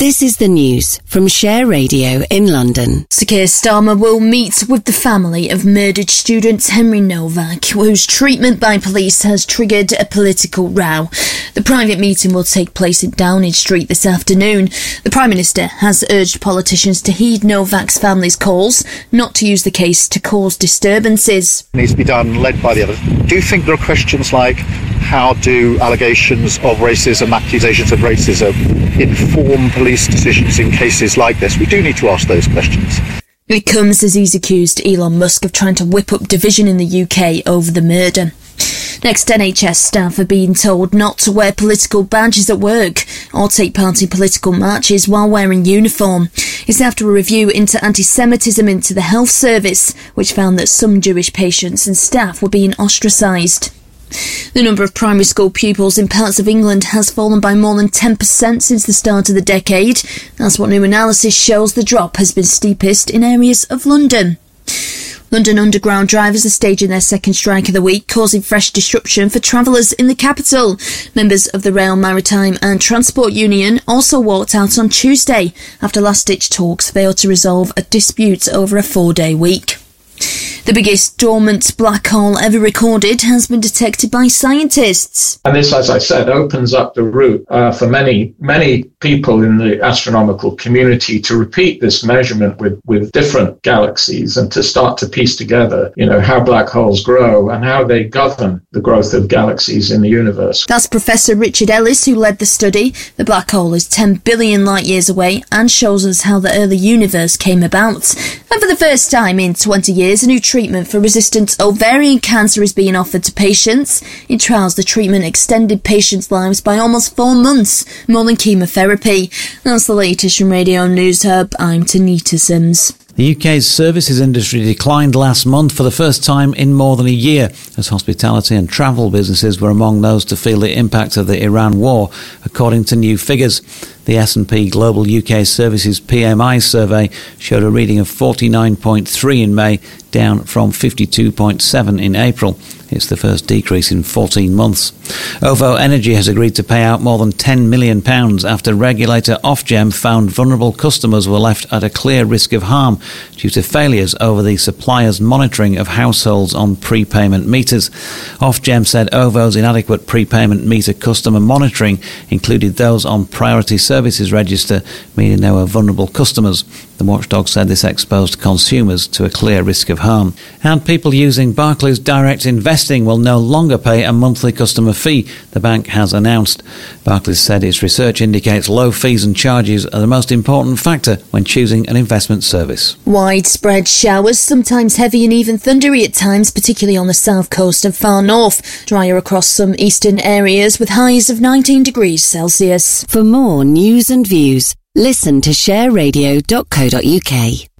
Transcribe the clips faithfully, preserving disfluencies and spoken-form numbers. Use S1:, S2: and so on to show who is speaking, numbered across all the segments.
S1: This is the news from Share Radio in London.
S2: Sir Keir Starmer will meet with the family of murdered student Henry Novak, whose treatment by police has triggered a political row. The private meeting will take place in Downing Street this afternoon. The Prime Minister has urged politicians to heed Novak's family's calls, not to use the case to cause disturbances.
S3: It needs to be done, led by the others. Do you think there are questions like, how do allegations of racism, accusations of racism, inform police decisions in cases like this? We do need to ask those questions.
S2: It comes as he's accused Elon Musk of trying to whip up division in the U K over the murder. Next, N H S staff are being told not to wear political badges at work or take part in political marches while wearing uniform. It's after a review into anti-Semitism into the health service, which found that some Jewish patients and staff were being ostracised. The number of primary school pupils in parts of England has fallen by more than ten percent since the start of the decade. That's what new analysis shows. The drop has been steepest in areas of London. London Underground drivers are staging their second strike of the week, causing fresh disruption for travellers in the capital. Members of the Rail, Maritime and Transport Union also walked out on Tuesday after last-ditch talks failed to resolve a dispute over a four-day week. The biggest dormant black hole ever recorded has been detected by scientists.
S4: And this, as I said, opens up the route uh, for many, many people in the astronomical community to repeat this measurement with, with different galaxies and to start to piece together, you know, how black holes grow and how they govern the growth of galaxies in the universe.
S2: That's Professor Richard Ellis, who led the study. The black hole is ten billion light years away and shows us how the early universe came about. And for the first time in twenty years, a new treatment for resistant ovarian cancer is being offered to patients. In trials, the treatment extended patients' lives by almost four months, more than chemotherapy. That's the latest from Radio News Hub. I'm Tanita Sims.
S5: The U K's services industry declined last month for the first time in more than a year, as hospitality and travel businesses were among those to feel the impact of the Iran war, according to new figures. The S and P Global U K Services P M I survey showed a reading of forty-nine point three in May, down from fifty-two point seven in April. It's the first decrease in fourteen months. OVO Energy has agreed to pay out more than ten million pounds after regulator Ofgem found vulnerable customers were left at a clear risk of harm due to failures over the supplier's monitoring of households on prepayment meters. Ofgem said OVO's inadequate prepayment meter customer monitoring included those on priority services register, meaning they were vulnerable customers. The watchdog said this exposed consumers to a clear risk of harm. And people using Barclays Direct Investing will no longer pay a monthly customer fee, the bank has announced. Barclays said its research indicates low fees and charges are the most important factor when choosing an investment service.
S2: Widespread showers, sometimes heavy and even thundery at times, particularly on the south coast and far north. Drier across some eastern areas with highs of nineteen degrees Celsius.
S1: For more news and views, listen to share radio dot co dot uk.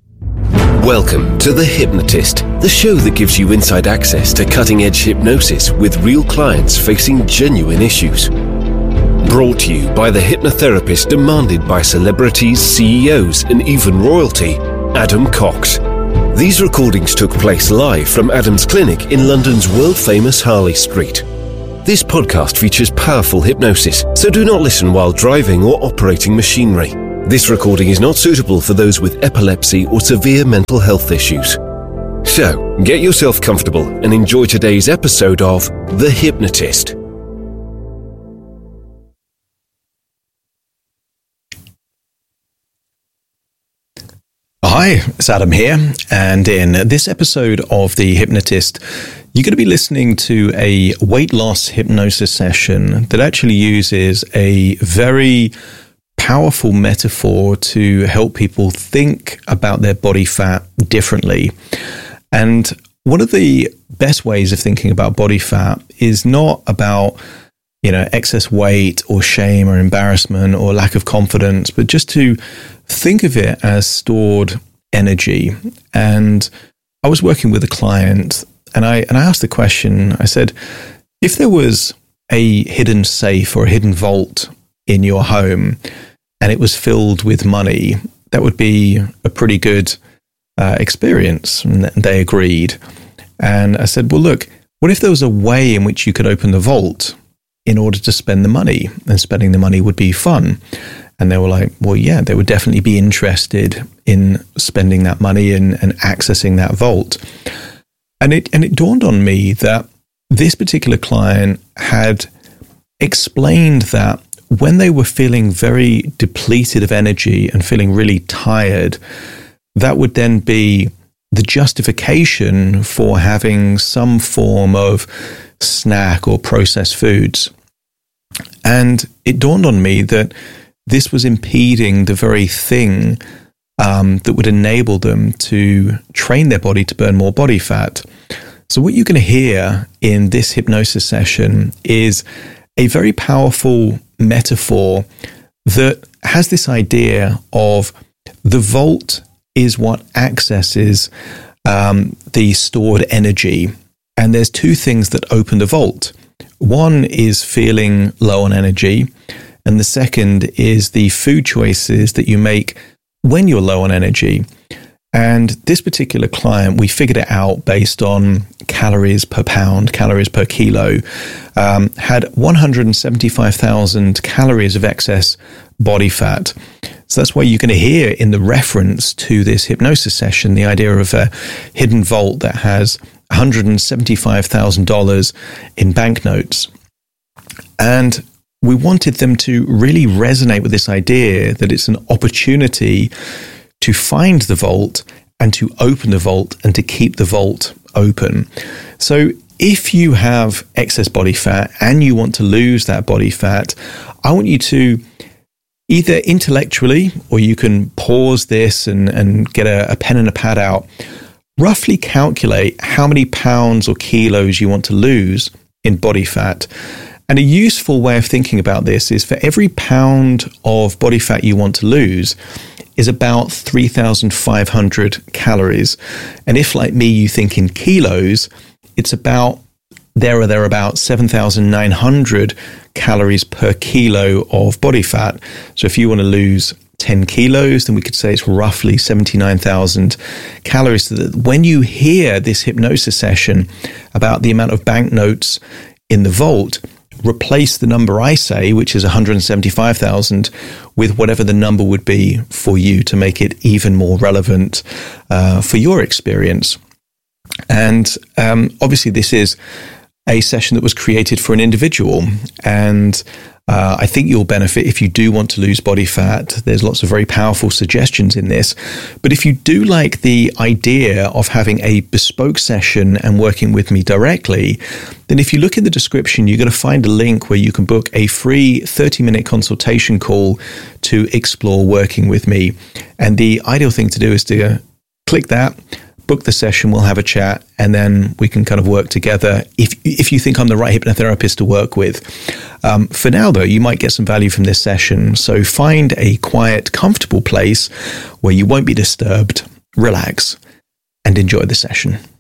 S6: Welcome to The Hypnotist, the show that gives you inside access to cutting-edge hypnosis with real clients facing genuine issues. Brought to you by the hypnotherapist demanded by celebrities, C E Os and even royalty, Adam Cox. These recordings took place live from Adam's clinic in London's world-famous Harley Street. This podcast features powerful hypnosis, so do not listen while driving or operating machinery. This recording is not suitable for those with epilepsy or severe mental health issues. So, get yourself comfortable and enjoy today's episode of The Hypnotist.
S7: Hi, it's Adam here, and in this episode of The Hypnotist, you're going to be listening to a weight loss hypnosis session that actually uses a very powerful metaphor to help people think about their body fat differently. And one of the best ways of thinking about body fat is not about, you know, excess weight or shame or embarrassment or lack of confidence, but just to think of it as stored energy. And I was working with a client and I and I asked the question, I said, if there was a hidden safe or a hidden vault in your home and it was filled with money, that would be a pretty good uh, experience. And they agreed. And I said, well, look, what if there was a way in which you could open the vault in order to spend the money, and spending the money would be fun? And they were like, well, yeah, they would definitely be interested in spending that money and, and accessing that vault. And it and it dawned on me that this particular client had explained that when they were feeling very depleted of energy and feeling really tired, that would then be the justification for having some form of snack or processed foods. And it dawned on me that this was impeding the very thing um, that would enable them to train their body to burn more body fat. So what you're going to hear in this hypnosis session is a very powerful metaphor that has this idea of the vault is what accesses um, the stored energy. And there's two things that open the vault. One is feeling low on energy, and the second is the food choices that you make when you're low on energy. And this particular client, we figured it out based on calories per pound, calories per kilo, um, had one hundred seventy-five thousand calories of excess body fat. So that's why you're going to hear in the reference to this hypnosis session, the idea of a hidden vault that has one hundred seventy-five thousand dollars in banknotes. And we wanted them to really resonate with this idea that it's an opportunity to find the vault and to open the vault and to keep the vault open. So if you have excess body fat and you want to lose that body fat, I want you to either intellectually, or you can pause this and, and get a, a pen and a pad out, roughly calculate how many pounds or kilos you want to lose in body fat. And a useful way of thinking about this is for every pound of body fat you want to lose is about three thousand five hundred calories. And if, like me, you think in kilos, it's about there or thereabout seven thousand nine hundred calories per kilo of body fat. So if you want to lose ten kilos, then we could say it's roughly seventy-nine thousand calories. So that when you hear this hypnosis session about the amount of banknotes in the vault, replace the number I say, which is one hundred seventy-five thousand, with whatever the number would be for you to make it even more relevant uh, for your experience. And um, obviously this is a session that was created for an individual. And uh, I think you'll benefit if you do want to lose body fat. There's lots of very powerful suggestions in this. But if you do like the idea of having a bespoke session and working with me directly, then if you look in the description, you're going to find a link where you can book a free thirty-minute consultation call to explore working with me. And the ideal thing to do is to click that, book the session, we'll have a chat, and then we can kind of work together if if you think I'm the right hypnotherapist to work with. Um, for now, though, you might get some value from this session. So find a quiet, comfortable place where you won't be disturbed, relax, and enjoy the session.